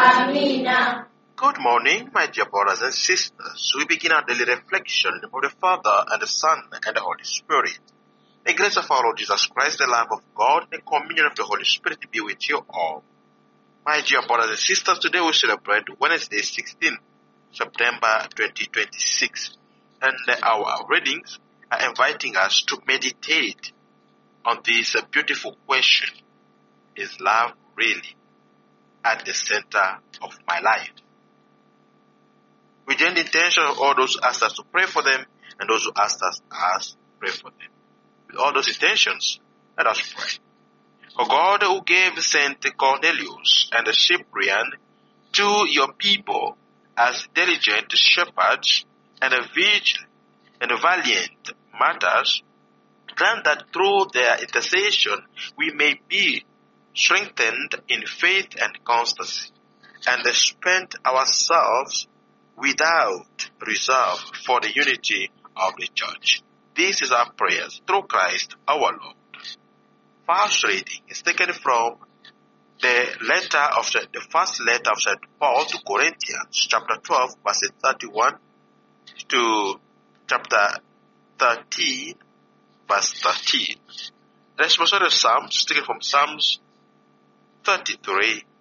Amina. Good morning, my dear brothers and sisters. We begin our daily reflection in the name of the Father, and the Son, and the Holy Spirit. The grace of our Lord Jesus Christ, the love of God, the communion of the Holy Spirit be with you all. My dear brothers and sisters, today we celebrate Wednesday, 16 September 2026. And our readings are inviting us to meditate on this beautiful question: is love really at the center of my life? We join the intention of all those who asked us to pray for them and those who asked us to pray for them. With all those intentions, let us pray. O God, who gave Saint Cornelius and Cyprian to your people as diligent shepherds and vigilant and valiant martyrs, grant that through their intercession we may be strengthened in faith and constancy, and spend ourselves without reserve for the unity of the Church. This is our prayers through Christ our Lord. First reading is taken from the first letter of St. Paul to Corinthians, chapter 12, verses 31 to chapter 13, verse 13. The responsory Psalms is taken from Psalms 33,